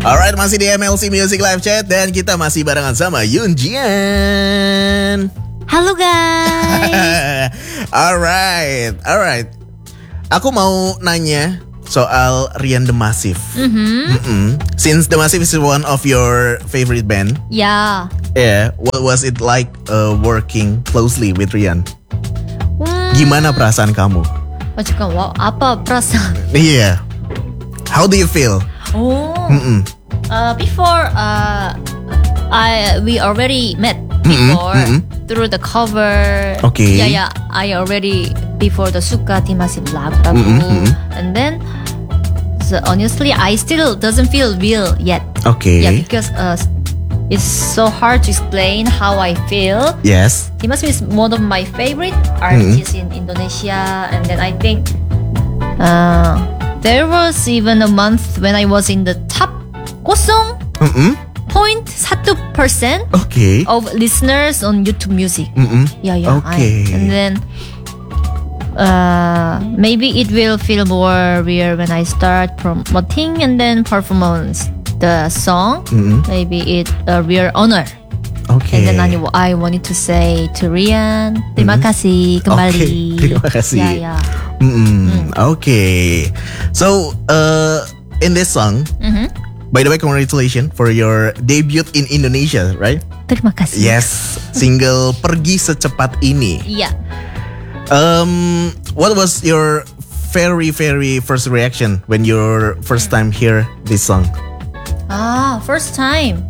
Alright, masih di MLC Music Live Chat dan kita masih barengan sama Yoon Jian. Halo guys. Alright. Aku mau nanya soal Ryan The Massive. Since The Massive is one of your favorite band. Yeah. Yeah, what was it like working closely with Ryan? Gimana perasaan kamu? 잠깐, apa perasaan? Yeah. How do you feel? Before we already met before through the cover. Okay. Yeah. I already before the Suka Timasi lagu. And then so honestly, I still doesn't feel real yet. Okay. Yeah, because it's so hard to explain how I feel. Yes. Dimas is one of my favorite artists in Indonesia, and then I think there was even a month when I was in the top 0.1% Okay. of listeners on YouTube Music. Yeah. Okay. And then maybe it will feel more real when I start promoting and then performance the song. Maybe it a real honor. Okay. And then I wanted to say to Ryan, terima kasih kembali. Okay, terima kasih. Yeah. Okay. So, in this song, by the way, congratulations for your debut in Indonesia, right? Terima kasih. Yes, single Pergi Secepat Ini. Yeah. What was your very first reaction when your first time hear this song? First time.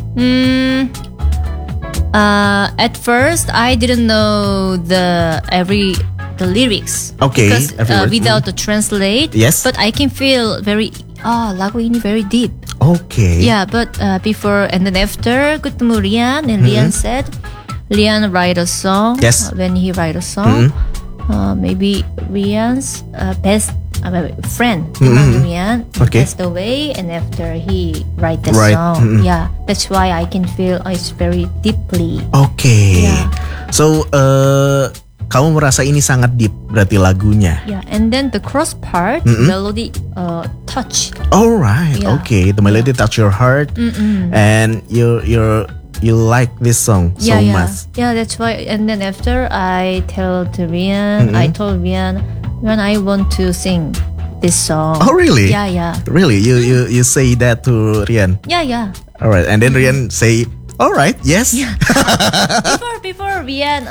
At first, I didn't know the lyrics. Okay, Because every word. without the translate. Yes. But I can feel lagu ini very deep. Okay. Yeah, but before and then after ketemu Ryan and Ryan said Ryan write a song. Yes. When he write a song, maybe Ryan's best friend Ryan Okay. passed away, and after he write the Right. song, yeah, that's why I can feel it's very deeply. Okay. Yeah. So, kamu merasa ini sangat deep berarti lagunya. Yeah, and then the cross part melody touch. Alright. Yeah. Okay. The melody touch your heart, and you like this song so much. Yeah, that's why. And then after I tell to Ryan, I told Ryan, when I want to sing this song. Oh, really? Yeah. Really? You say that to Ryan? Yeah. Alright. And then Ryan say, alright, yes. Yeah. before Ryan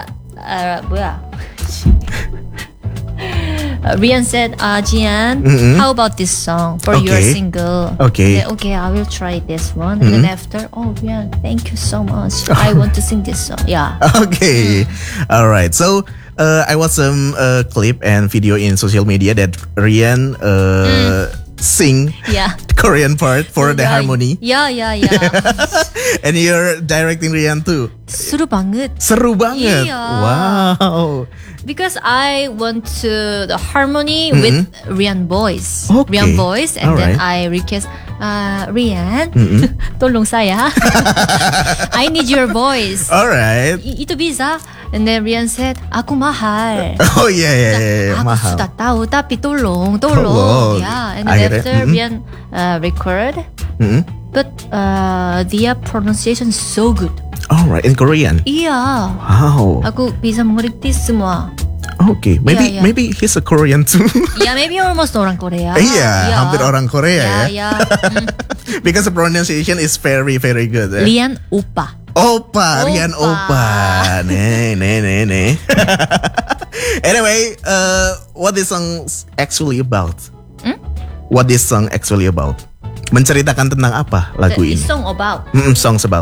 Ryan said, Jian, how about this song for your Okay. single? Okay. I said, okay, I will try this one. And then after, Ryan, thank you so much. I want to sing this song. Yeah. Okay. Alright. So, I watched some clip and video in social media that Ryan sing Yeah. Korean part for the harmony. Yeah. And you're directing Ryan too. Seru banget. Seru banget. Iya. Wow. Because I want to the harmony with Ryan voice. Okay. Ryan voice, and then Alright. I request Ryan, tolong saya. I need your voice. Alright. Itu bisa. And then Ryan said, aku mahal. Oh yeah. Aku Mahal. sudah tahu, tapi tolong. Tolong. Yeah. And then Akhirnya, after Ryan record, but their pronunciation is so good. Alright. In Korean. Iya. Wow. Aku bisa mengerti semua. Okay. Yeah. Maybe he's a Korean too. Yeah, maybe almost orang Korea. Iya, hampir orang Korea ya. Yeah. Because the pronunciation is very good. Eh? Ryan Opa. Opa, Ryan Opa. Nih. Anyway, what this song actually about? What this song actually about? Menceritakan tentang apa lagu ini? This song about. Songs about.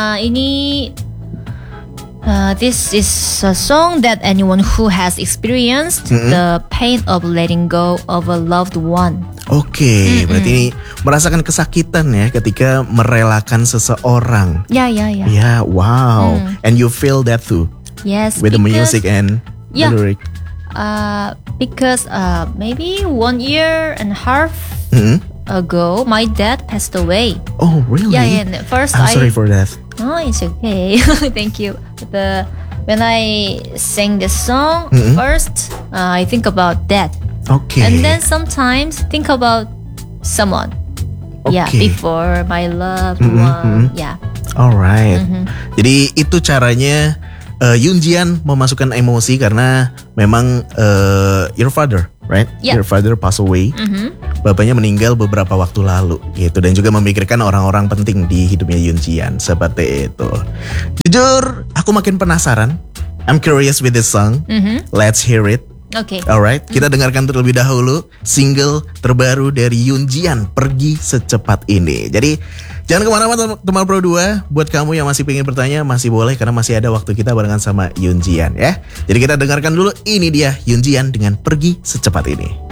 This is a song that anyone who has experienced the pain of letting go of a loved one. Oke, berarti ini merasakan kesakitan ya ketika merelakan seseorang. Yeah. Yeah, wow. And you feel that too Yes. with the music and the lyric. Because maybe 1.5 years ago, my dad passed away. Oh, really? Yeah. And first I'm sorry for that. No, it's okay. Thank you. When I sang this song, first I think about that. Okay. And then sometimes think about someone. Yeah, Okay. before my loved one. Yeah. Alright. Jadi itu caranya Yoonjian memasukkan emosi karena memang your father, right? Yeah. Your father passed away. Bapaknya meninggal beberapa waktu lalu gitu, dan juga memikirkan orang-orang penting di hidupnya Yoonjian seperti itu. Jujur, aku makin penasaran. I'm curious with this song. Let's hear it. Okay. Alright, kita dengarkan terlebih dahulu single terbaru dari Yoonjian, Pergi Secepat Ini. Jadi jangan kemana-mana teman Pro 2. Buat kamu yang masih pengen bertanya, masih boleh karena masih ada waktu kita barengan sama Yoonjian ya. Jadi kita dengarkan dulu, ini dia Yoonjian dengan Pergi Secepat Ini.